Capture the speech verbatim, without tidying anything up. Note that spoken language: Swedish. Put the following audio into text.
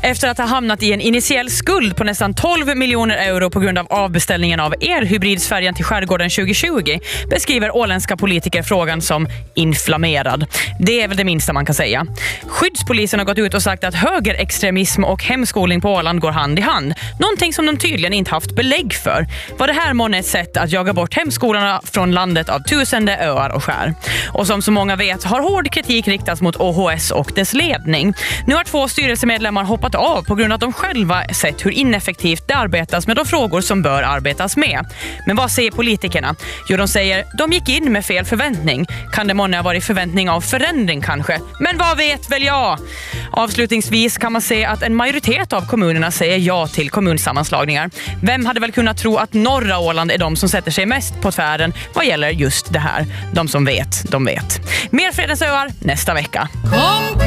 Efter att ha hamnat i en initiell skuld på nästan tolv miljoner euro på grund av avbeställningen av elhybridsfärjan till skärgården tjugo tjugo beskriver åländska politiker frågan som inflammerad. Det är väl det minsta man kan säga. Skyddspolisen har gått ut och sagt att högerextremism och hemskolning på Åland går hand i hand. Någonting som de tydligen inte haft belägg för. Var det här månne ett sätt att jaga bort hemskolorna från landet av tusende öar och skär? Och som så många vet har hård kritik riktats mot O H S och dess ledning. Nu har två styrelsemedlemmar hoppat av på grund av att de själva sett hur ineffektivt det arbetas med de frågor som bör arbetas med. Men vad säger politikerna? Jo, de säger de gick in med fel förväntning. Kan det månne ha varit förväntning av förändring kanske? Men vad vet väl jag? Avslutningsvis kan man se att en majoritet av kommunerna säger ja till kommunsammanslagningar. Vem hade väl kunnat tro att norra Åland är de som sätter sig mest på tvären vad gäller just det här? De som vet, de vet. Mer Fredens öar nästa vecka. Kom!